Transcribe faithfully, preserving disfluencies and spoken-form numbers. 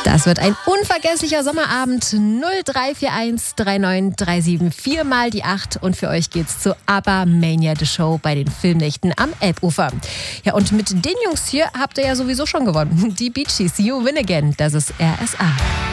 Das wird ein unvergesslicher Sommerabend. null drei vier eins drei neun drei sieben vier mal die acht. Und für euch geht's zu ABBA Mania The Show bei den Filmnächten am Elbufer. Ja, und mit den Jungs hier habt ihr ja sowieso schon gewonnen. Die Bee Gees, You Win Again. Das ist R S A.